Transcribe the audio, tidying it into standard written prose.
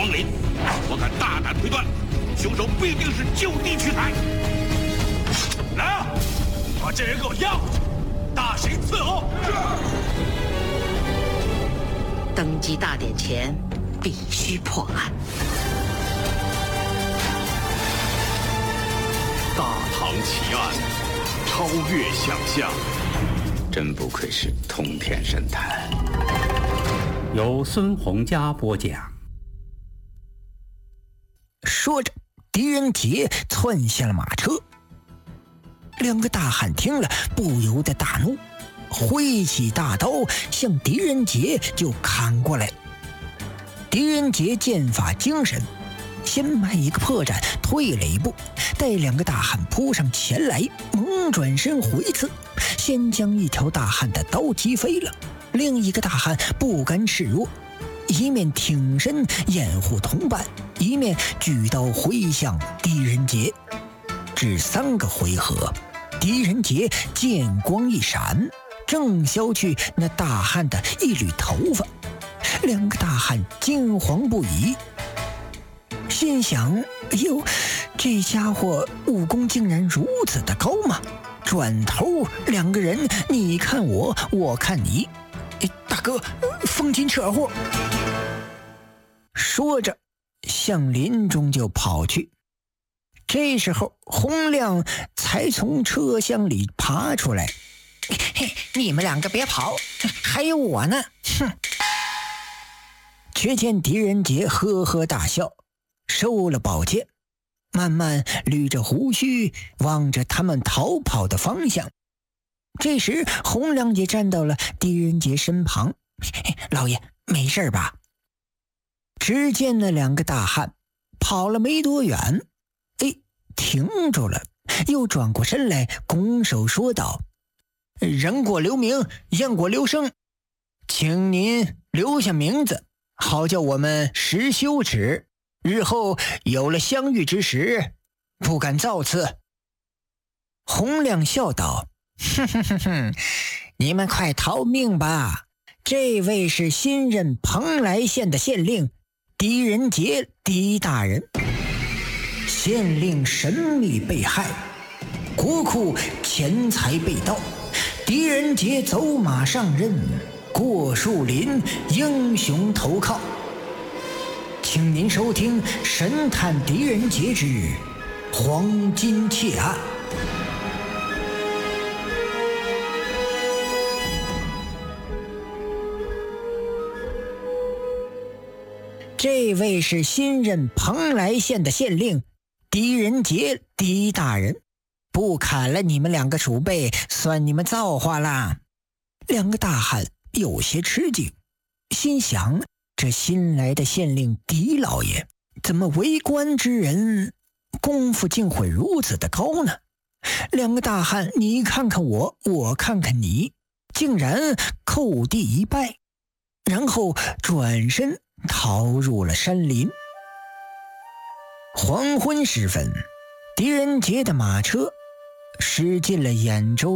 王林，我敢大胆推断，凶手必定是就地取材。来啊，把这人给我押回去，大刑伺候。 登基大典前必须破案。 大唐奇案，超越想象， 真不愧是通天神探。 由孙洪佳播讲。 说着，狄仁杰窜下了马车。两个大汉听了，不由得大怒，挥起大刀向狄仁杰就砍过来。狄仁杰剑法精神，先迈一个破绽，退了一步，待两个大汉扑上前来，猛转身回刺，先将一条大汉的刀击飞了。另一个大汉不甘示弱，一面挺身掩护同伴，一面举刀挥向狄仁杰。只3个回合，狄仁杰剑光一闪，正削去那大汉的一缕头发。两个大汉惊惶不已，心想：哎呦，这家伙武功竟然如此的高吗？转头两个人你看我，我看你。大哥，风紧扯祸。说着向林中就跑去。这时候洪亮才从车厢里爬出来。嘿，你们两个别跑，还有我呢。哼！却见狄仁杰呵呵大笑，收了宝剑，慢慢捋着胡须，望着他们逃跑的方向。这时洪亮也站到了狄仁杰身旁。老爷，没事吧？只见那两个大汉跑了没多远，停住了，又转过身来，拱手说道：人过留名，雁过留声，请您留下名字，好叫我们识羞耻，日后有了相遇之时，不敢造次。洪亮笑道：哼哼哼哼，你们快逃命吧！这位是新任蓬莱县的县令狄仁杰，狄大人。县令神秘被害，国库钱财被盗，狄仁杰走马上任，过树林英雄投靠。请您收听神探狄仁杰之黄金窃案。这位是新任蓬莱县的县令狄仁杰，狄大人，不砍了你们两个鼠辈，算你们造化啦。两个大汉有些吃惊，心想这新来的县令狄老爷怎么为官之人功夫竟会如此的高呢？两个大汉你看看我，我看看你，竟然叩地一拜，然后转身逃入了山林。黄昏时分，狄仁杰的马车驶进了兖州